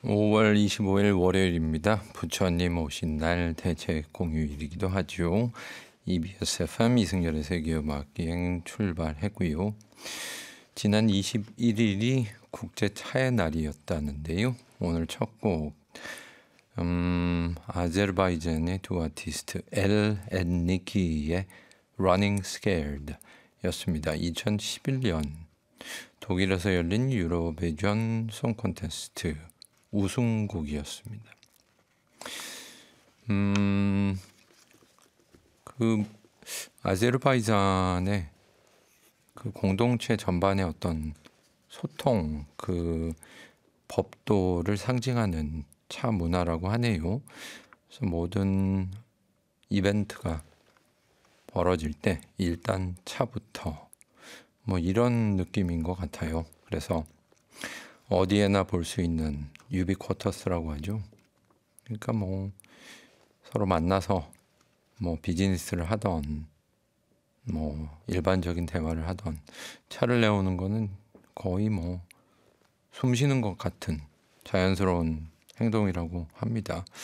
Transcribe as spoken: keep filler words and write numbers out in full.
오월 이십오일 월요일입니다. 부처님 오신 날 대책 공휴일이기도 하죠. 이비에스 에프엠 이승열의 세계음악여행 출발했고요. 지난 이십일일이 국제 차의 날이었다는데요. 오늘 첫 곡 음, 아제르바이잔의 두 아티스트 엘 앤 니키의 Running Scared 였습니다. 이천십일년 독일에서 열린 유로비전 송 콘테스트 우승곡이었습니다. 음, 그 아제르바이잔의 그 공동체 전반의 어떤 소통, 그 법도를 상징하는 차 문화라고 하네요. 그래서 모든 이벤트가 벌어질 때 일단 차부터 뭐 이런 느낌인 것 같아요. 그래서 어디에나 볼 수 있는 유비쿼터스라고 하죠. 그러니까 뭐 서로 만나서 뭐 비즈니스를 하던 뭐 일반적인 대화를 하던 차를 내오는 거는 거의 뭐 숨 쉬는 것 같은 자연스러운 행동이라고 합니다.